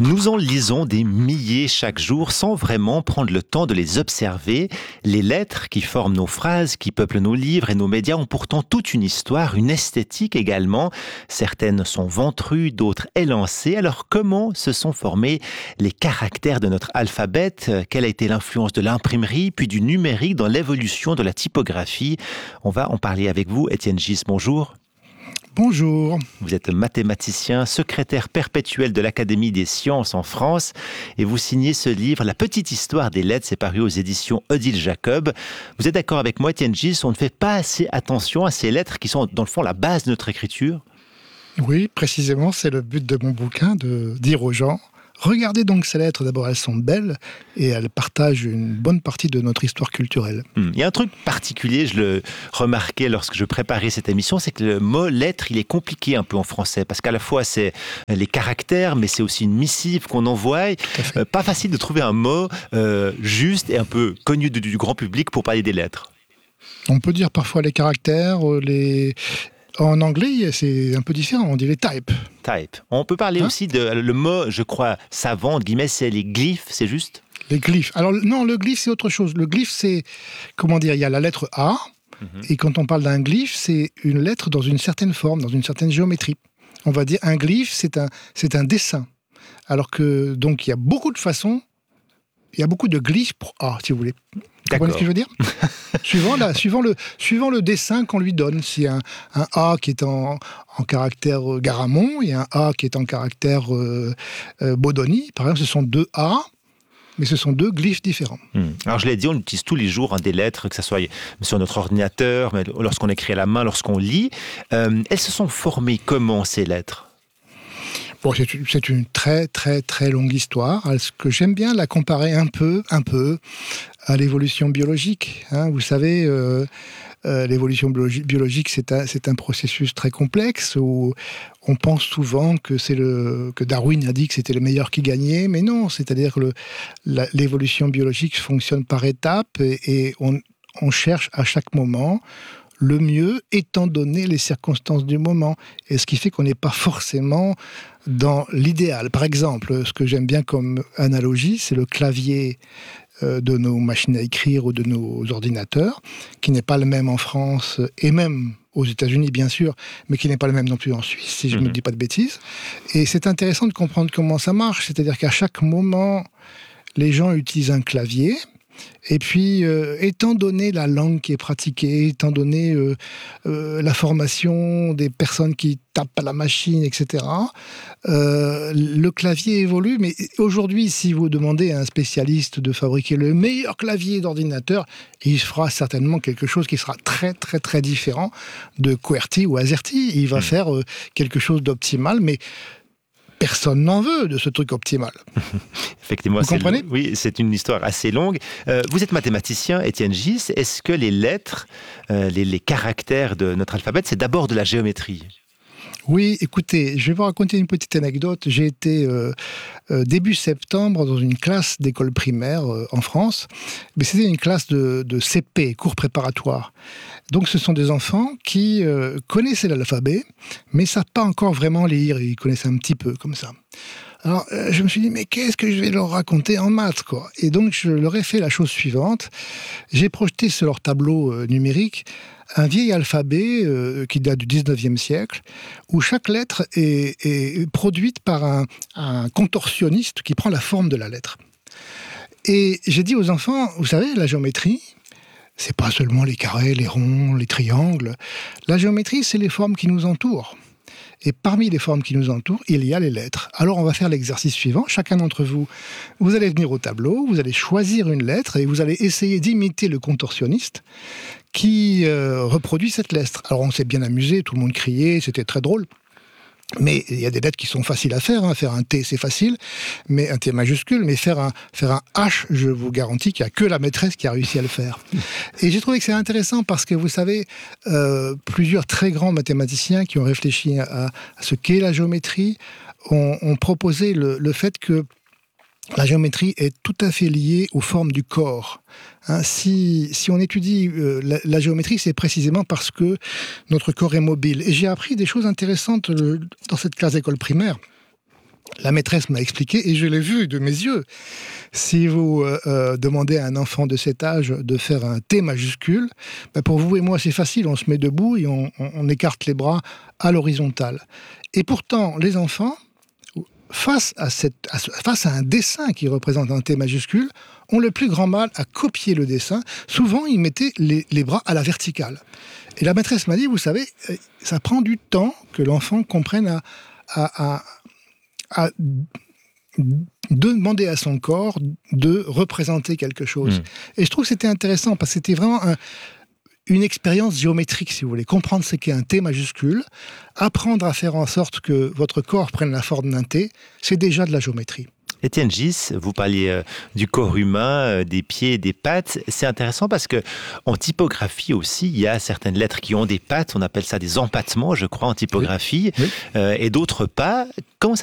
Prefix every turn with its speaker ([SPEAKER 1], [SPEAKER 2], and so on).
[SPEAKER 1] Nous en lisons des milliers chaque jour sans vraiment prendre le temps de les observer. Les lettres qui forment nos phrases, qui peuplent nos livres et nos médias ont pourtant toute une histoire, une esthétique également. Certaines sont ventrues, d'autres élancées. Alors comment se sont formés les caractères de notre alphabet? Quelle a été l'influence de l'imprimerie puis du numérique dans l'évolution de la typographie? On va en parler avec vous. Étienne Gis, bonjour.
[SPEAKER 2] Bonjour.
[SPEAKER 1] Vous êtes mathématicien, secrétaire perpétuel de l'Académie des sciences en France et vous signez ce livre, La petite histoire des lettres, c'est paru aux éditions Odile Jacob. Vous êtes d'accord avec moi, Étienne Gis, on ne fait pas assez attention à ces lettres qui sont dans le fond la base de notre écriture?
[SPEAKER 2] Oui, précisément, c'est le but de mon bouquin, de dire aux gens, regardez donc ces lettres, d'abord elles sont belles et elles partagent une bonne partie de notre histoire culturelle.
[SPEAKER 1] Il y a un truc particulier, je le remarquais lorsque je préparais cette émission, c'est que le mot lettre, il est compliqué un peu en français, parce qu'à la fois c'est les caractères, mais c'est aussi une missive qu'on envoie. Pas facile de trouver un mot juste et un peu connu du grand public pour parler des lettres.
[SPEAKER 2] On peut dire parfois les caractères, En anglais, c'est un peu différent, on dit les types.
[SPEAKER 1] Type. On peut parler aussi de le mot, je crois, savant, entre guillemets, c'est les glyphes, c'est juste?
[SPEAKER 2] Les glyphes. Alors non, le glyphe, c'est autre chose. Le glyphe, c'est, il y a la lettre A, et quand on parle d'un glyphe, c'est une lettre dans une certaine forme, dans une certaine géométrie. On va dire un glyphe, c'est un dessin. Alors que, donc, il y a beaucoup de façons, il y a beaucoup de glyphes pour A, si vous voulez. Vous comprenez ce que je veux dire? suivant le dessin qu'on lui donne. S'il y a un A qui est en caractère Garamond, il y a un A qui est en caractère Bodoni. Par exemple, ce sont deux A, mais ce sont deux glyphes différents.
[SPEAKER 1] Alors je l'ai dit, on utilise tous les jours des lettres, que ce soit sur notre ordinateur, mais lorsqu'on écrit à la main, lorsqu'on lit. Elles se sont formées comment, ces lettres?
[SPEAKER 2] Bon, c'est une très très très longue histoire. Ce que j'aime bien la comparer un peu à l'évolution biologique. Vous savez, l'évolution biologique, c'est un processus très complexe où on pense souvent que Darwin a dit que c'était le meilleur qui gagnait, mais non. C'est-à-dire que l'évolution biologique fonctionne par étapes et on cherche à chaque moment le mieux étant donné les circonstances du moment. Et ce qui fait qu'on n'est pas forcément dans l'idéal. Par exemple, ce que j'aime bien comme analogie, c'est le clavier de nos machines à écrire ou de nos ordinateurs, qui n'est pas le même en France et même aux États-Unis, bien sûr, mais qui n'est pas le même non plus en Suisse, si je ne dis pas de bêtises. Et c'est intéressant de comprendre comment ça marche. C'est-à-dire qu'à chaque moment, les gens utilisent un clavier. Et puis, étant donné la langue qui est pratiquée, étant donné la formation des personnes qui tapent à la machine, etc., le clavier évolue. Mais aujourd'hui, si vous demandez à un spécialiste de fabriquer le meilleur clavier d'ordinateur, il fera certainement quelque chose qui sera très, très, très différent de QWERTY ou AZERTY. Il va faire quelque chose d'optimal, mais personne n'en veut de ce truc optimal.
[SPEAKER 1] Effectivement,
[SPEAKER 2] vous comprenez?
[SPEAKER 1] Oui, c'est une histoire assez longue. Vous êtes mathématicien, Étienne Gis. Est-ce que les lettres, les caractères de notre alphabet, c'est d'abord de la géométrie?
[SPEAKER 2] Oui, écoutez, je vais vous raconter une petite anecdote. J'ai été début septembre dans une classe d'école primaire en France, mais c'était une classe de CP, cours préparatoire. Donc ce sont des enfants qui connaissaient l'alphabet, mais ne savent pas encore vraiment lire, ils connaissent un petit peu comme ça. Alors, je me suis dit, mais qu'est-ce que je vais leur raconter en maths, quoi? Et donc, je leur ai fait la chose suivante. J'ai projeté sur leur tableau numérique un vieil alphabet qui date du 19e siècle, où chaque lettre est produite par un contorsionniste qui prend la forme de la lettre. Et j'ai dit aux enfants, vous savez, la géométrie, c'est pas seulement les carrés, les ronds, les triangles. La géométrie, c'est les formes qui nous entourent. Et parmi les formes qui nous entourent, il y a les lettres. Alors, on va faire l'exercice suivant. Chacun d'entre vous, vous allez venir au tableau, vous allez choisir une lettre et vous allez essayer d'imiter le contorsionniste qui reproduit cette lettre. Alors, on s'est bien amusé, tout le monde criait, c'était très drôle. Mais il y a des lettres qui sont faciles à faire. Faire un T, c'est facile, mais un T majuscule. Mais faire un H, je vous garantis qu'il n'y a que la maîtresse qui a réussi à le faire. Et j'ai trouvé que c'est intéressant parce que, vous savez, plusieurs très grands mathématiciens qui ont réfléchi à ce qu'est la géométrie ont proposé le fait que la géométrie est tout à fait liée aux formes du corps. Si on étudie la géométrie, c'est précisément parce que notre corps est mobile. Et j'ai appris des choses intéressantes dans cette classe d'école primaire. La maîtresse m'a expliqué, et je l'ai vu de mes yeux. Si vous demandez à un enfant de cet âge de faire un T majuscule, pour vous et moi c'est facile, on se met debout et on écarte les bras à l'horizontale. Et pourtant, les enfants, face à un dessin qui représente un T majuscule, ont le plus grand mal à copier le dessin. Souvent, ils mettaient les bras à la verticale. Et la maîtresse m'a dit, vous savez, ça prend du temps que l'enfant comprenne à demander à son corps de représenter quelque chose. Et je trouve que c'était intéressant, parce que c'était vraiment une expérience géométrique, si vous voulez. Comprendre ce qu'est un T majuscule, apprendre à faire en sorte que votre corps prenne la forme d'un T, c'est déjà de la géométrie.
[SPEAKER 1] Étienne Gis, vous parliez du corps humain, des pieds et des pattes. C'est intéressant parce que en typographie aussi, il y a certaines lettres qui ont des pattes. On appelle ça des empattements, je crois, en typographie, et d'autres pas. Comment